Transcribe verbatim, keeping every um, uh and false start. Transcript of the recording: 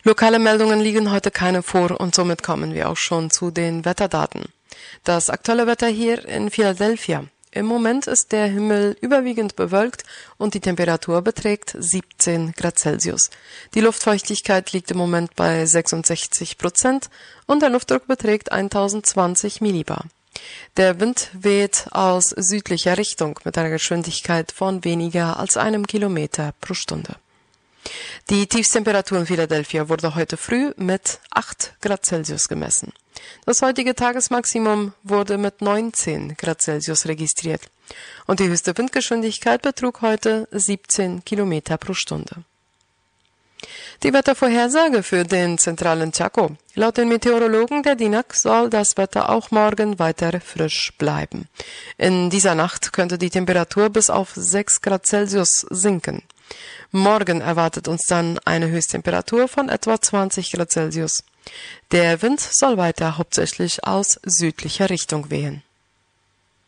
Lokale Meldungen liegen heute keine vor und somit kommen wir auch schon zu den Wetterdaten. Das aktuelle Wetter hier in Philadelphia. Im Moment ist der Himmel überwiegend bewölkt und die Temperatur beträgt siebzehn Grad Celsius. Die Luftfeuchtigkeit liegt im Moment bei sechsundsechzig Prozent und der Luftdruck beträgt tausendzwanzig Millibar. Der Wind weht aus südlicher Richtung mit einer Geschwindigkeit von weniger als einem Kilometer pro Stunde. Die Tiefstemperatur in Philadelphia wurde heute früh mit acht Grad Celsius gemessen. Das heutige Tagesmaximum wurde mit neunzehn Grad Celsius registriert und die höchste Windgeschwindigkeit betrug heute siebzehn Kilometer pro Stunde. Die Wettervorhersage für den zentralen Chaco. Laut den Meteorologen der D I N A C soll das Wetter auch morgen weiter frisch bleiben. In dieser Nacht könnte die Temperatur bis auf sechs Grad Celsius sinken. Morgen erwartet uns dann eine Höchsttemperatur von etwa zwanzig Grad Celsius. Der Wind soll weiter hauptsächlich aus südlicher Richtung wehen.